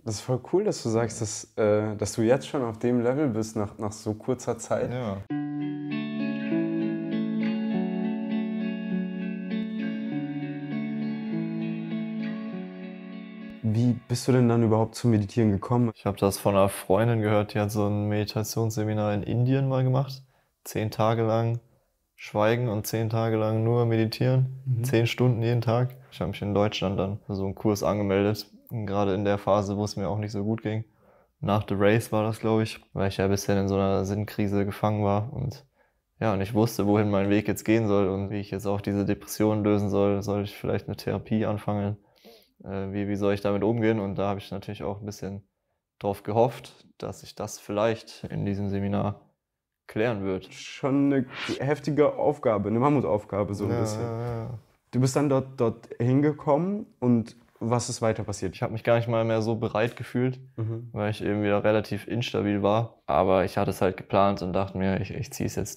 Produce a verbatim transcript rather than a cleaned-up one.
Das ist voll cool, dass du sagst, dass, äh, dass du jetzt schon auf dem Level bist nach, nach so kurzer Zeit. Ja. Wie bist du denn dann überhaupt zum Meditieren gekommen? Ich habe das von einer Freundin gehört, die hat so ein Meditationsseminar in Indien mal gemacht. Zehn Tage lang schweigen und zehn Tage lang nur meditieren. Mhm. Zehn Stunden jeden Tag. Ich habe mich in Deutschland dann für so einen Kurs angemeldet. Und gerade in der Phase, wo es mir auch nicht so gut ging. Nach The Race war das, glaube ich, weil ich ja ein bisschen in so einer Sinnkrise gefangen war und ja, und ich wusste, wohin mein Weg jetzt gehen soll und wie ich jetzt auch diese Depression lösen soll. Soll ich vielleicht eine Therapie anfangen? Äh, wie, wie soll ich damit umgehen? Und da habe ich natürlich auch ein bisschen drauf gehofft, dass sich das vielleicht in diesem Seminar klären wird. Schon eine heftige Aufgabe, eine Mammutaufgabe so ein Ja, bisschen. ja, ja. Du bist dann dort, dort hingekommen und was ist weiter passiert? Ich habe mich gar nicht mal mehr so bereit gefühlt, Mhm. weil ich eben wieder relativ instabil war. Aber ich hatte es halt geplant und dachte mir, ich, ich ziehe es jetzt